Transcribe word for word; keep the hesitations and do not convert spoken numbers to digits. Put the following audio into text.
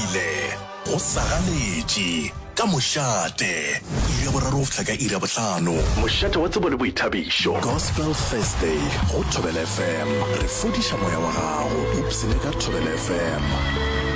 ile go sagaletše ka mošate iri ya boraro go fihla ka iri ya bohlano mošate wa tsebo le boithabišo gospel thursday go Thobela F M re fodiša moya wa gago ipsene ka Thobela F M.